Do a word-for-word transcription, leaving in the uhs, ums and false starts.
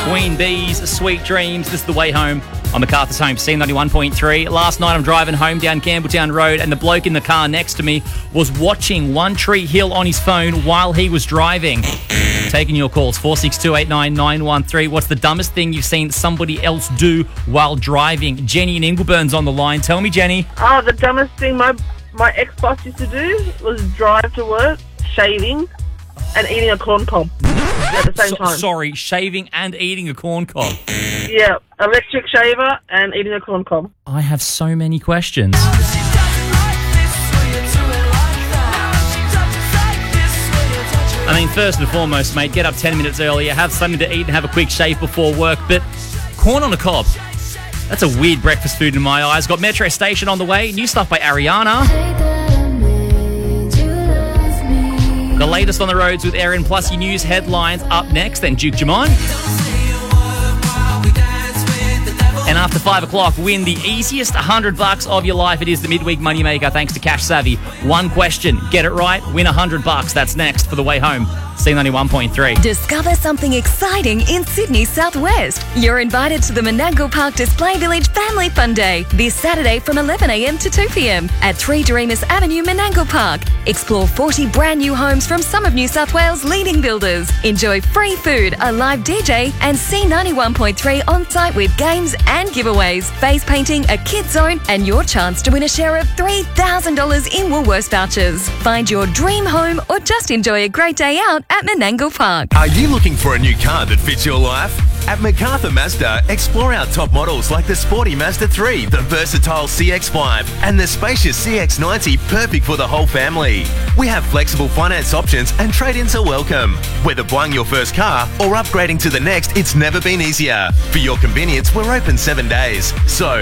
Queen Bees, Sweet Dreams. This is The Way Home on MacArthur's Home, C ninety-one point three. Last night I'm driving home down Campbelltown Road and the bloke in the car next to me was watching One Tree Hill on his phone while he was driving. Taking your calls, four six two eight nine nine one three. What's the dumbest thing you've seen somebody else do while driving? Jenny in Ingleburn's on the line. Tell me, Jenny. Oh, the dumbest thing my my ex-boss used to do was drive to work, shaving, and eating a corn cob at the same So- time. Sorry, shaving and eating a corn cob. Yeah, electric shaver and eating a corn cob. I have so many questions. I mean, first and foremost, mate, get up ten minutes earlier, have something to eat and have a quick shave before work, but corn on a cob, that's a weird breakfast food in my eyes. Got Metro Station on the way, new stuff by Ariana. The latest on the roads with Erin, plus your news headlines up next, then Duke Jamon. And after five o'clock, win the easiest one hundred bucks of your life. It is the midweek moneymaker thanks to Cash Savvy. One question, get it right, win one hundred bucks. That's next for The Way Home, C ninety-one point three. Discover something exciting in Sydney's southwest. You're invited to the Menangle Park Display Village Family Fun Day this Saturday from eleven a.m. to two p.m. at three Doremus Avenue, Menangle Park. Explore forty brand new homes from some of New South Wales' leading builders. Enjoy free food, a live D J, and C ninety-one point three on site with games and giveaways, face painting, a kids zone, and your chance to win a share of three thousand dollars in Woolworths vouchers. Find your dream home or just enjoy a great day out at Menangle Park. Are you looking for a new car that fits your life? At MacArthur Mazda, explore our top models like the sporty Mazda three, the versatile C X five, and the spacious C X ninety, perfect for the whole family. We have flexible finance options and trade-ins are welcome. Whether buying your first car or upgrading to the next, it's never been easier. For your convenience, we're open seven days. So,